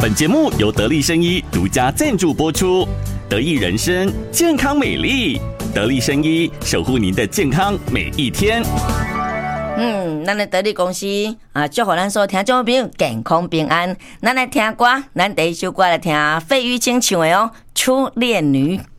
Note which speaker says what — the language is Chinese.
Speaker 1: 本节目由得力生医独家赞助播出，得益人生健康美丽，得力生医守护您的健康每一天。
Speaker 2: 咱的得力公司祝福咱所有听众朋友健康平安。咱来听歌，咱第一首歌来听费玉清唱的《初恋女》。